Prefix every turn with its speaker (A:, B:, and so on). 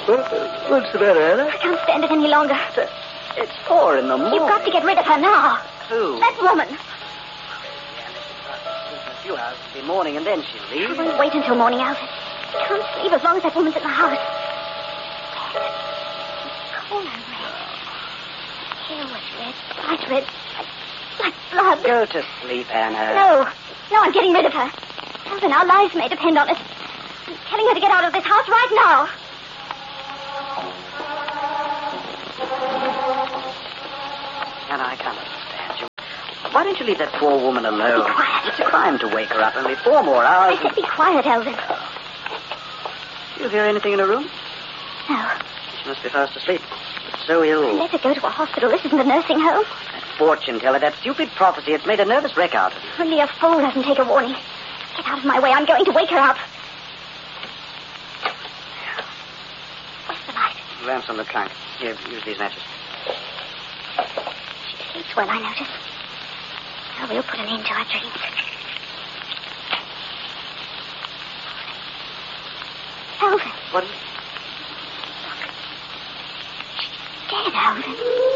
A: What's the matter, Anna?
B: I can't stand it any longer.
A: It's 4 in the morning.
B: You've got to get rid of her now.
A: Who?
B: That woman.
A: A few hours will be morning, and then she'll
B: I
A: leave.
B: won't wait until morning, Alvin. I can't sleep as long as that woman's in the house. Call her red. Hair was red, bright red, like blood.
A: Go to sleep, Anna.
B: No, I'm getting rid of her. Alvin, our lives may depend on it. I'm telling her to get out of this house right now.
A: Anna, I can't understand you. Why don't you leave that poor woman alone?
B: Be quiet.
A: It's a crime to wake her up. Only 4 more hours.
B: I said be quiet, Alvin.
A: Do you hear anything in her room?
B: No.
A: She must be fast asleep. She's so ill.
B: Let her go to a hospital. This isn't a nursing home.
A: That fortune teller, that stupid prophecy, it's made a nervous wreck out of her.
B: Only a fool doesn't take a warning. Get out of my way. I'm going to wake her up. Where's the light?
A: Lamps on the trunk. Here, use these matches.
B: She sleeps well, I notice. Well, we'll put an end to our dreams. Alvin.
A: What is it?
B: She's dead, Alvin.